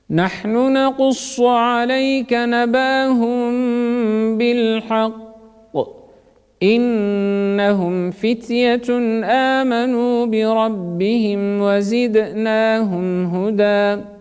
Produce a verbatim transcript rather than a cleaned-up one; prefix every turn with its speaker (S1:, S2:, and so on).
S1: نحن نقص عليك نباهم بالحق إنهم فتية آمنوا بربهم وزدناهم هدى